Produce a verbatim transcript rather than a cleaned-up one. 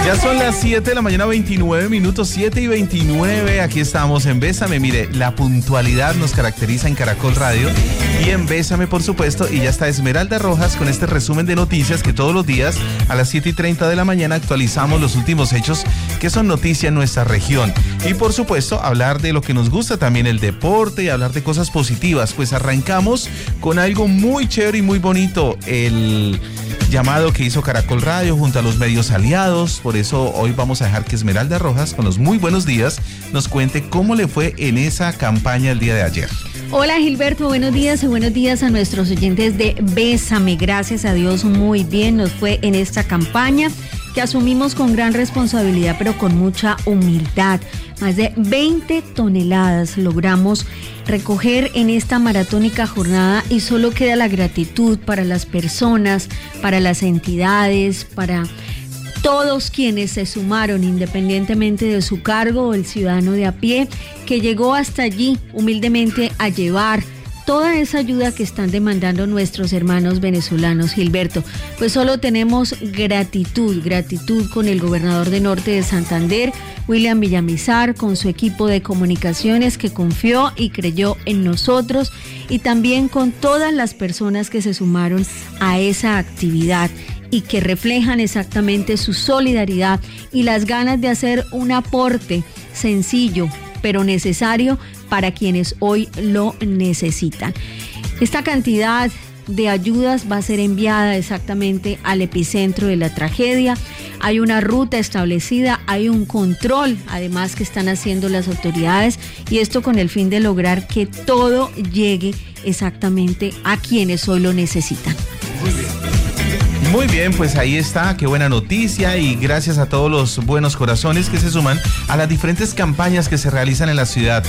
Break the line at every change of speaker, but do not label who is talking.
Ya son las siete de la mañana, veintinueve minutos, siete y veintinueve. Aquí estamos en Bésame. Mire, la puntualidad nos caracteriza en Caracol Radio y en Bésame, por supuesto. Y ya está Esmeralda Rojas con este resumen de noticias que todos los días a las siete y treinta de la mañana actualizamos los últimos hechos que son noticia en nuestra región. Y por supuesto, hablar de lo que nos gusta también, el deporte, y hablar de cosas positivas. Pues arrancamos con algo muy chévere y muy bonito. El llamado que hizo Caracol Radio junto a los medios aliados. Por eso hoy vamos a dejar que Esmeralda Rojas, con los muy buenos días, nos cuente cómo le fue en esa campaña el día de ayer.
Hola Gilberto, buenos días y buenos días a nuestros oyentes de Bésame. Gracias a Dios, muy bien nos fue en esta campaña que asumimos con gran responsabilidad, pero con mucha humildad. Más de veinte toneladas logramos recoger en esta maratónica jornada y solo queda la gratitud para las personas, para las entidades, para todos quienes se sumaron independientemente de su cargo, o el ciudadano de a pie que llegó hasta allí humildemente a llevar toda esa ayuda que están demandando nuestros hermanos venezolanos. Gilberto, pues solo tenemos gratitud, gratitud con el gobernador de Norte de Santander, William Villamizar, con su equipo de comunicaciones que confió y creyó en nosotros, y también con todas las personas que se sumaron a esa actividad y que reflejan exactamente su solidaridad y las ganas de hacer un aporte sencillo pero necesario para quienes hoy lo necesitan. Esta cantidad de ayudas va a ser enviada exactamente al epicentro de la tragedia. Hay una ruta establecida, hay un control además que están haciendo las autoridades, y esto con el fin de lograr que todo llegue exactamente a quienes hoy lo necesitan.
Muy bien. Muy bien, pues ahí está, qué buena noticia, y gracias a todos los buenos corazones que se suman a las diferentes campañas que se realizan en la ciudad.